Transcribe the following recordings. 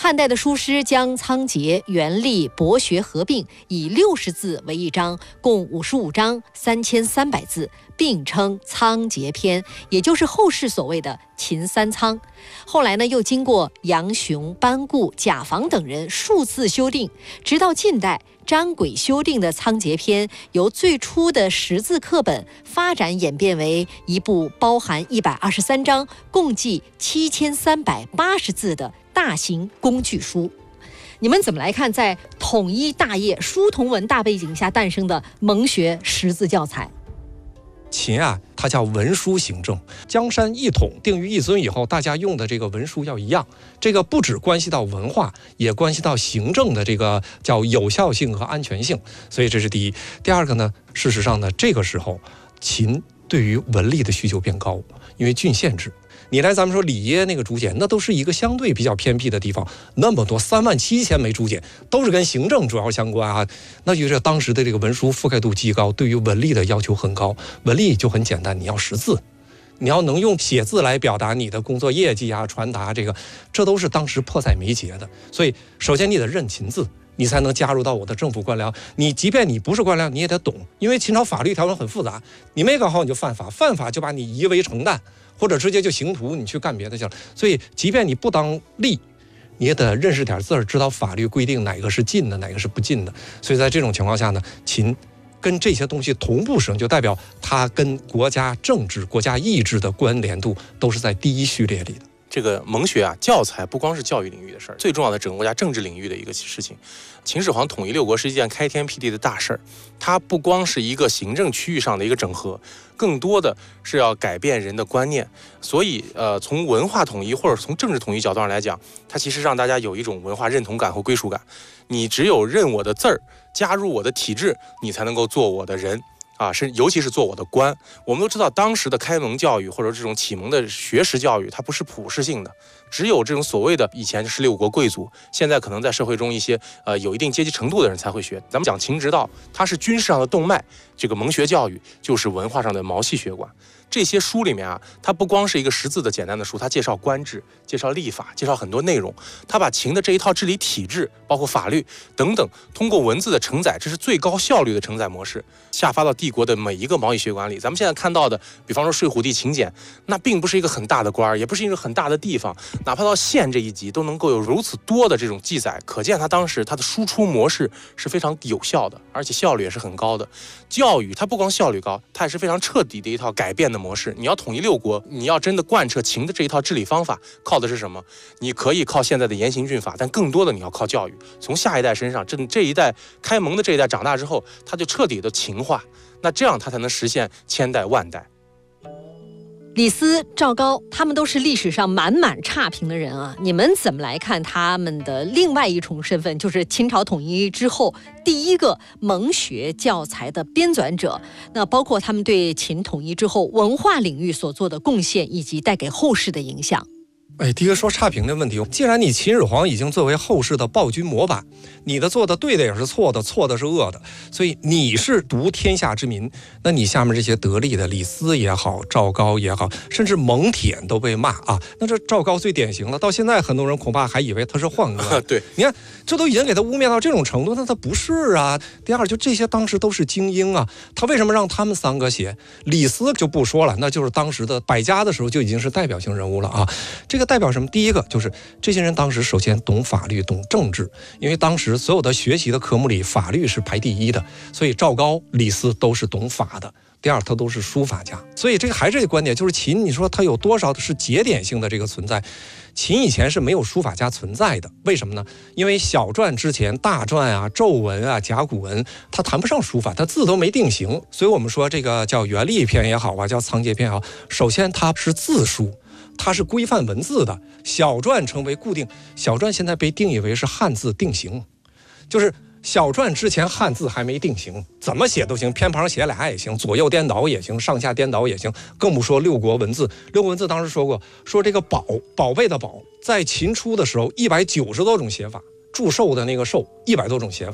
汉代的书诗将仓颉、元历、博学合并，以60字为一章，共55章，3300字，并称仓颉篇，也就是后世所谓的秦三仓。后来呢，又经过杨雄、班固、贾访等人数次修订，直到近代詹轨修订的仓颉篇，由最初的识字课本发展演变为一部包含123章，共计7380字的大型工具书。你们怎么来看在统一大业、书同文大背景下诞生的蒙学识字教材？ 秦啊，它叫文书行政，江山一统，定于一尊以后，大家用的这个文书要一样。这个不只关系到文化，也关系到行政的这个叫有效性和安全性。所以这是第一。第二个呢，事实上呢，这个时候秦对于文力的需求变高，因为郡县制。你来咱们说里耶那个竹简，那都是一个相对比较偏僻的地方，那么多37000枚竹简，都是跟行政主要相关啊。那就是当时的这个文书覆盖度极高，对于文力的要求很高。文力就很简单，你要识字，你要能用写字来表达你的工作业绩啊，传达这都是当时迫在眉睫的。所以首先你得认秦字，你才能加入到我的政府官僚。你即便你不是官僚，你也得懂，因为秦朝法律条文很复杂，你没搞好你就犯法，犯法就把你夷为成旦，或者直接就刑徒，你去干别的去了。所以即便你不当吏，你也得认识点字儿，知道法律规定哪个是禁的，哪个是不禁的。所以在这种情况下呢，秦跟这些东西同步使用，就代表它跟国家政治、国家意志的关联度都是在第一序列里的。 这个蒙学啊，教材不光是教育领域的事儿，最重要的整个国家政治领域的一个事情。秦始皇统一6国是一件开天辟地的大事儿，它不光是一个行政区域上的一个整合，更多的是要改变人的观念。所以从文化统一或者从政治统一角度上来讲，它其实让大家有一种文化认同感和归属感。你只有认我的字儿，加入我的体制，你才能够做我的人。尤其是做我的官。我们都知道，当时的开蒙教育或者这种启蒙的学识教育，它不是普适性的，只有这种所谓的以前是16国贵族，现在可能在社会中一些有一定阶级程度的人才会学。咱们讲秦直道，它是军事上的动脉，这个蒙学教育就是文化上的毛细血管。这些书里面啊，它不光是一个识字的简单的书，它介绍官制、介绍历法、介绍很多内容。它把秦的这一套治理体制，包括法律等等，通过文字的承载，这是最高效率的承载模式，下发到帝国的每一个毛细血管里。咱们现在看到的，比方说睡虎地秦简，那并不是一个很大的官，也不是一个很大的地方，哪怕到县这一级都能够有如此多的这种记载，可见它当时它的输出模式是非常有效的，而且效率也是很高的。教育它不光效率高，它也是非常彻底的一套改变的模式。你要统一6国，你要真的贯彻秦的这一套治理方法，靠的是什么？你可以靠现在的严刑峻法，但更多的你要靠教育。从下一代身上，这一代开蒙的这一代长大之后，他就彻底的秦化，那这样他才能实现千代万代。 李斯、赵高，他们都是历史上满差评的人啊！你们怎么来看他们的另外一重身份，就是秦朝统一之后第一个蒙学教材的编纂者？那包括他们对秦统一之后文化领域所做的贡献，以及带给后世的影响。 第一个说差评的问题，既然你秦始皇已经作为后世的暴君模板，你的做的对的也是错的，错的是恶的，所以你是独天下之民，那你下面这些得力的李斯也好，赵高也好，甚至蒙恬都被骂啊。那这赵高最典型了，到现在很多人恐怕还以为他是宦官。 对， 你看这都已经给他污蔑到这种程度，那他不是啊。第二，就这些当时都是精英啊，他为什么让他们3个写？李斯就不说了，那就是当时的百家的时候就已经是代表性人物了啊。这个代表什么？第一个就是这些人当时首先懂法律、懂政治，因为当时所有的学习的科目里，法律是排第一的，所以赵高、李斯都是懂法的。第二，他都是书法家，所以这个还是这个观点，就是秦，你说他有多少是节点性的这个存在？秦以前是没有书法家存在的，为什么呢？因为小篆之前，大篆啊、皱文啊、甲骨文，它谈不上书法，它字都没定型，所以我们说这个叫元历篇也好啊，叫仓颉篇也好，首先它是字书。它是规范文字的，小篆成为固定，小篆现在被定义为是汉字定型，就是小篆之前汉字还没定型，怎么写都行，偏旁写俩也行，左右颠倒也行，上下颠倒也行，更不说6国文字。6国文字当时说过，说这个宝贝的宝，在秦初的时候190多种写法，祝寿的那个寿100多种写法。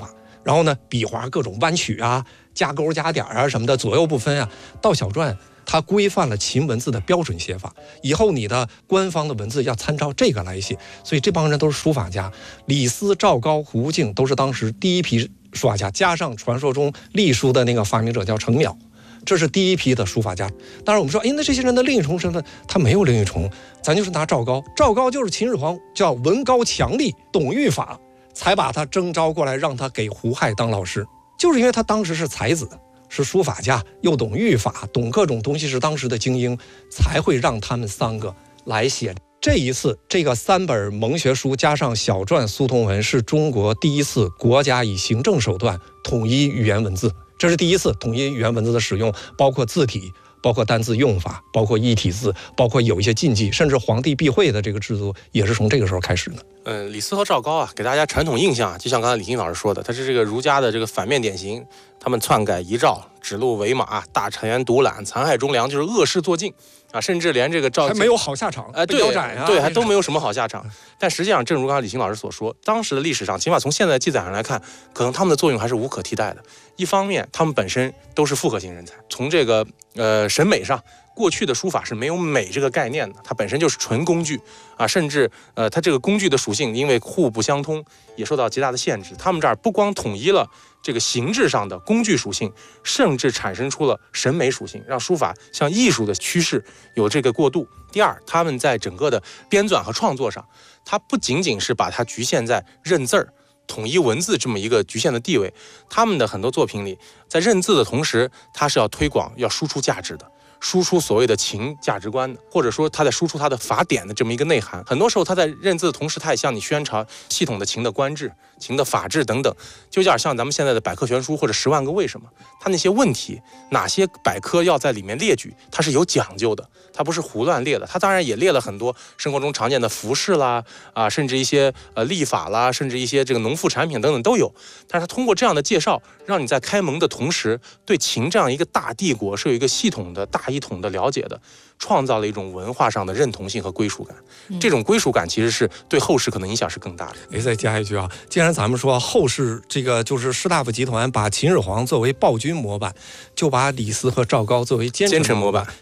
然后呢，笔画各种弯曲啊、加勾加点啊什么的，左右不分啊。到小篆，它规范了秦文字的标准写法，以后你的官方的文字要参照这个来写。所以这帮人都是书法家，李斯、赵高、胡敬都是当时第一批书法家，加上传说中隶书的那个发明者叫程邈。这是第一批的书法家。当然我们说，那这些人的另一重身份，他没有另一重，咱就是拿赵高。赵高就是秦始皇叫文高强力，懂御法，才把他征召过来，让他给胡亥当老师。就是因为他当时是才子，是书法家，又懂御法，懂各种东西，是当时的精英，才会让他们3个来写。这一次，这个3本蒙学书加上小篆苏通文，是中国第一次国家以行政手段统一语言文字。这是第一次统一语言文字的使用，包括字体，包括单字用法，包括异体字，包括有一些禁忌，甚至皇帝避讳的这个制度也是从这个时候开始的。 李斯和赵高啊，给大家传统印象就像刚才李欣老师说的，他是这个儒家的这个反面典型。他们篡改遗诏，指鹿为马，大臣独揽，残害忠良，就是恶事做尽啊！甚至连这个赵还没有好下场， 对，还都没有什么好下场。但实际上，正如刚才李欣老师所说，当时的历史上，起码从现在的记载上来看，可能他们的作用还是无可替代的。一方面，他们本身都是复合型人才，从这个审美上。过去的书法是没有美这个概念的，它本身就是纯工具啊，甚至它这个工具的属性因为互不相通，也受到极大的限制。他们这儿不光统一了这个形制上的工具属性，甚至产生出了审美属性，让书法向艺术的趋势有这个过渡。第二，他们在整个的编纂和创作上，它不仅仅是把它局限在认字儿、统一文字这么一个局限的地位，他们的很多作品里，在认字的同时，它是要推广、要输出价值的。输出所谓的情价值观的，或者说他在输出他的法典的这么一个内涵。很多时候他在认字的同时，他也向你宣传系统的情的官制、情的法治等等，就有点像咱们现在的百科全书或者10万个为什么。他那些问题，哪些百科要在里面列举，它是有讲究的，它不是胡乱列的。他当然也列了很多生活中常见的服饰啦，甚至一些历法啦，甚至一些这个农副产品等等都有。但是他通过这样的介绍，让你在开蒙的同时，对秦这样一个大帝国是有一个系统的大一统的了解的，创造了一种文化上的认同性和归属感。这种归属感其实是对后世可能影响是更大的。 再加一句啊，既然咱们说后世这个就是士大夫集团把秦始皇作为暴君模板，就把李斯和赵高作为奸臣模板。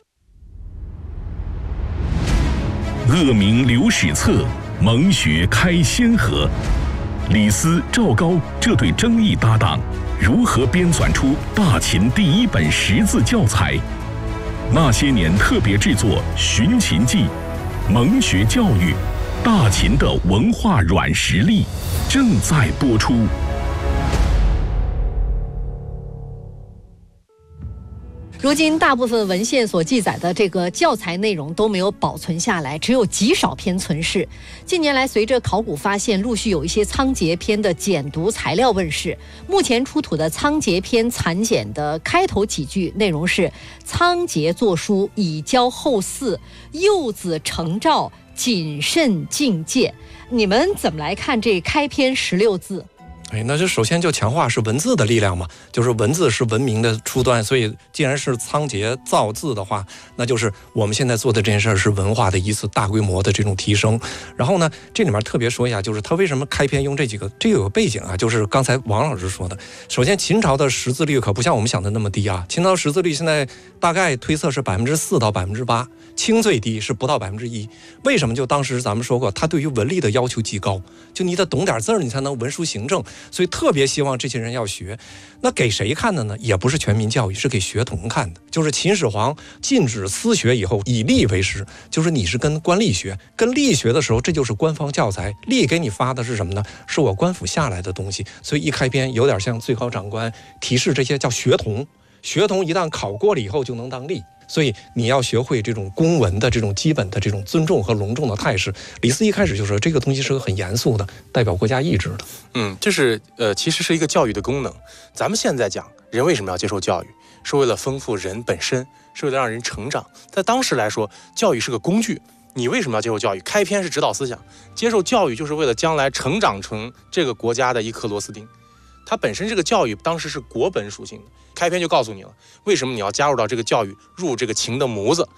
恶名留史册，蒙学开先河。李斯、赵高这对争议搭档，如何编纂出大秦第一本识字教材？那些年特别制作《寻秦记》，蒙学教育，大秦的文化软实力正在播出。 如今大部分文献所记载的这个教材内容都没有保存下来，只有极少篇存世。近年来，随着考古发现，陆续有一些仓颉篇的简读材料问世。目前出土的仓颉篇残简的开头几句内容是：仓颉作书以教后嗣，幼子成诏，谨慎敬戒。你们怎么来看这开篇16字？ 那这首先就强化是文字的力量嘛，就是文字是文明的初端，所以既然是仓颉造字的话，那就是我们现在做的这件事儿是文化的一次大规模的这种提升。然后呢，这里面特别说一下，就是他为什么开篇用这几个，这个有个背景啊，就是刚才王老师说的。首先，秦朝的识字率可不像我们想的那么低啊，秦朝识字率现在大概推测是4%到8%，轻最低是不到1%。为什么？就当时咱们说过，他对于文力的要求极高，就你得懂点字儿，你才能文书行政。所以特别希望这些人要学。那给谁看的呢？也不是全民教育，是给学童看的。就是秦始皇禁止私学以后，以吏为师，就是你是跟官吏学，跟吏学的时候，这就是官方教材。吏给你发的是什么呢？是我官府下来的东西。所以一开篇有点像最高长官提示这些叫学童，学童一旦考过了以后就能当吏。所以你要学会这种公文的这种基本的这种尊重和隆重的态势。李斯一开始就说这个东西是个很严肃的，代表国家意志的。 这是其实是一个教育的功能。咱们现在讲人为什么要接受教育，是为了丰富人本身，是为了让人成长。在当时来说，教育是个工具。你为什么要接受教育？开篇是指导思想，接受教育就是为了将来成长成这个国家的一颗螺丝钉。它本身这个教育当时是国本属性的，开篇就告诉你了，为什么你要加入到这个教育，入这个秦的模子。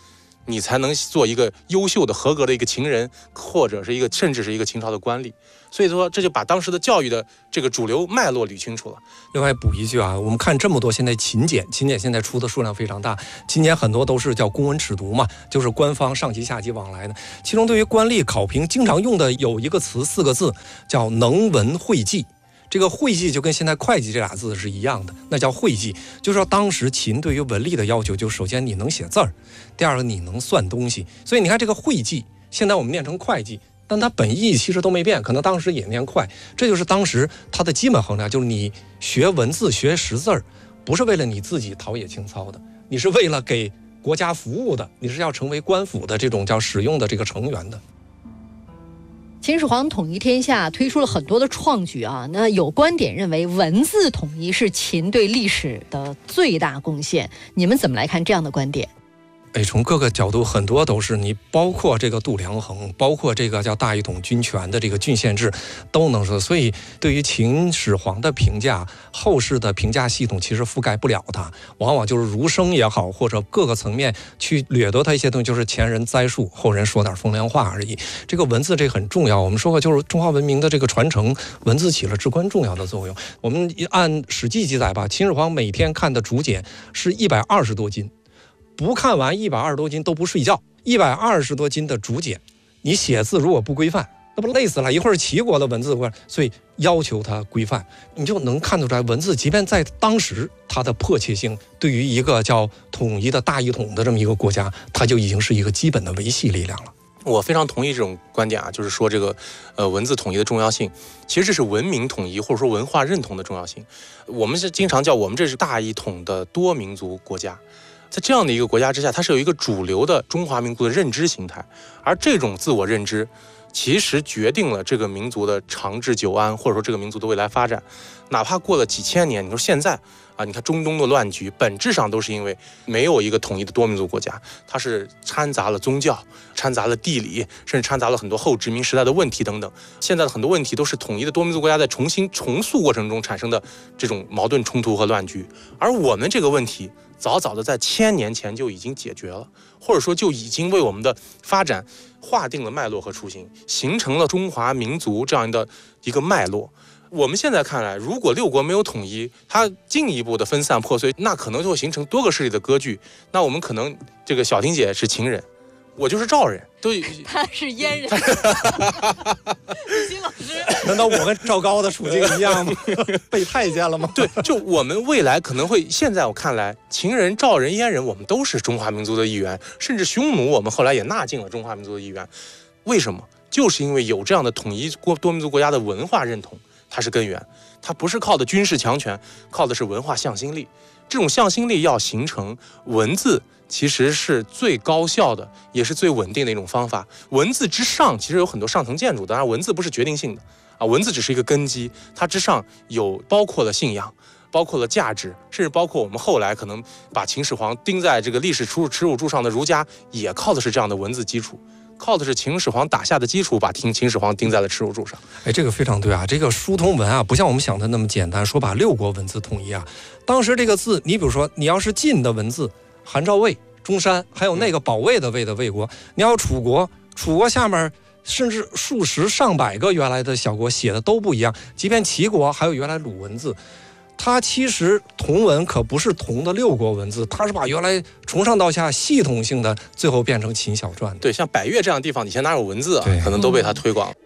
你才能做一个优秀的、合格的一个情人，或者是甚至是一个秦朝的官吏。所以说，这就把当时的教育的这个主流脉络捋清楚了。 另外补一句啊，我们看这么多现在勤俭现在出的数量非常大，勤俭很多都是叫公文尺牍嘛，就是官方上级下级往来的。其中对于官吏考评经常用的有一个词，4个字，叫能文会计。这个会计就跟现在会计这俩字是一样的，那叫会计。就是说当时秦对于文吏的要求，就首先你能写字儿，第二个你能算东西。所以你看这个会计，现在我们念成会计，但它本意其实都没变，可能当时也念快。这就是当时它的基本衡量，就是你学文字学识字儿，不是为了你自己陶冶情操的，你是为了给国家服务的，你是要成为官府的这种叫使用的这个成员的。 秦始皇统一天下推出了很多的创举啊，那有观点认为文字统一是秦对历史的最大贡献，你们怎么来看这样的观点？ 从各个角度很多都是，你包括这个度量衡，包括这个叫大一统军权的这个郡县制都能说。所以对于秦始皇的评价，后世的评价系统其实覆盖不了它，往往就是儒生也好，或者各个层面去掠夺它一些东西，就是前人栽树，后人说点风凉话而已。这个文字这很重要，我们说过就是中华文明的这个传承，文字起了至关重要的作用。我们按《史记》记载吧，秦始皇每天看的竹简是120多斤。不看完120多斤都不睡觉，120多斤的竹简，你写字如果不规范，那不累死了。一会儿齐国的文字，所以要求它规范，你就能看得出来，文字即便在当时，它的迫切性对于一个叫统一的大一统的这么一个国家，它就已经是一个基本的维系力量了。 我非常同意这种观点啊，就是说这个文字统一的重要性，其实这是文明统一或者说文化认同的重要性。我们是经常叫我们这是大一统的多民族国家。在这样的一个国家之下，它是有一个主流的中华民族的认知形态，而这种自我认知其实决定了这个民族的长治久安，或者说这个民族的未来发展。哪怕过了几千年，你说现在啊，你看中东的乱局，本质上都是因为没有一个统一的多民族国家，它是掺杂了宗教，掺杂了地理，甚至掺杂了很多后殖民时代的问题等等。现在的很多问题都是统一的多民族国家在重新重塑过程中产生的这种矛盾冲突和乱局，而我们这个问题早早的在1000年前就已经解决了，或者说就已经为我们的发展划定了脉络和雏形，形成了中华民族这样的一个脉络。我们现在看来，如果6国没有统一，它进一步的分散破碎，那可能就会形成多个势力的割据。那我们可能这个小婷姐是秦人，我就是赵人， 他是燕人。金老师， 难道我跟赵高的处境一样吗？被太监了吗？ 对，就我们未来可能会，现在我看来，秦人、赵人、燕人，我们都是中华民族的一员，甚至匈奴，我们后来也纳进了中华民族的一员。为什么？就是因为有这样的统一多民族国家的文化认同。它是根源，它不是靠的军事强权，靠的是文化向心力。这种向心力要形成，文字其实是最高效的，也是最稳定的一种方法。文字之上其实有很多上层建筑，当然文字不是决定性的啊，文字只是一个根基，它之上有包括了信仰，包括了价值，甚至包括我们后来可能把秦始皇钉在这个历史耻辱柱上的儒家，也靠的是这样的文字基础。靠的是秦始皇打下的基础，把秦始皇钉在了耻辱柱上。 这个非常对啊！这个书同文啊，不像我们想的那么简单，说把6国文字统一啊。当时这个字，你比如说，你要是晋的文字，韩赵魏、中山，还有那个保卫的魏的魏国，你要楚国，楚国下面甚至数十上百个原来的小国写的都不一样。即便齐国还有原来鲁文字。它其实同文可不是同的6国文字，它是把原来从上到下系统性的最后变成秦小篆。 对，像百越这样的地方以前哪有文字啊，可能都被它推广了。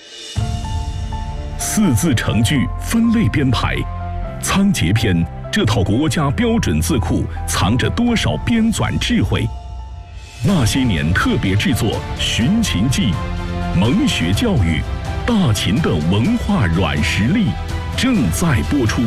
4字成句分类编排，仓颉篇这套国家标准字库藏着多少编纂智慧？那些年特别制作《寻秦记》，蒙学教育，大秦的文化软实力正在播出。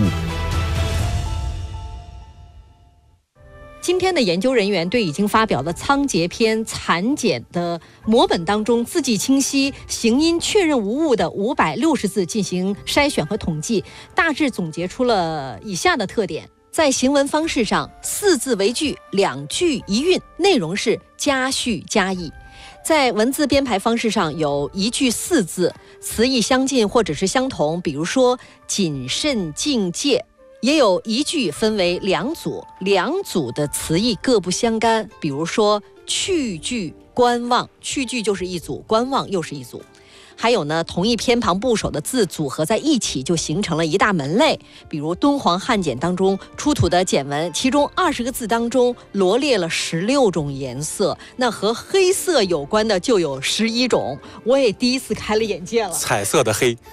今天的研究人员对已经发表的仓颉篇残简的摹本当中字迹清晰、形音确认无误的560字进行筛选和统计，大致总结出了以下的特点。在行文方式上，4字为句，2句一韵，内容是加叙加意。在文字编排方式上，有1句4字，词义相近或者是相同，比如说谨慎境界。也有1句分为2组，2组的词义各不相干，比如说去句观望，去句就是一组，观望又是一组。还有呢，同一偏旁部首的字组合在一起，就形成了一大门类。比如敦煌汉简当中出土的简文，其中20个字当中罗列了16种颜色，那和黑色有关的就有11种。我也第一次开了眼界了， 彩色的黑。